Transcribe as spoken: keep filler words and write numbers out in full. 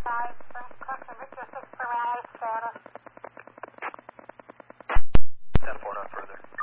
five, First Custom Victor six for Rise, status. ten four, not further.